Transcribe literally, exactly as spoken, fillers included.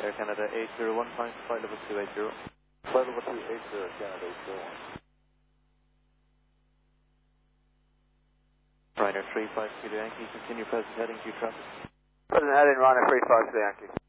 Air Canada eight zero one, flying to flight level two eight zero. Flight level two eight zero, Canada eight zero one. Ryder three five Kilo Yankee, continue present heading to traffic. Present heading, Ryder three five Kilo Yankee.